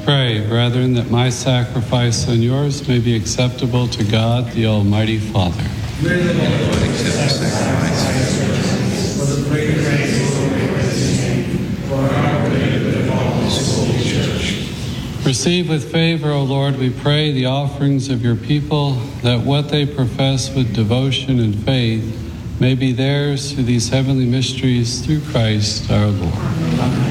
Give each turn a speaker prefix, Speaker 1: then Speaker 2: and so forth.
Speaker 1: Pray, brethren, that my sacrifice and yours may be acceptable to God, the Almighty Father.
Speaker 2: May the Lord accept the sacrifice for the greater grace of the Lord, for our benefit of all His holy church.
Speaker 1: Receive with favor, O Lord, we pray, the offerings of your people, that what they profess with devotion and faith may be theirs through these heavenly mysteries, through Christ our Lord.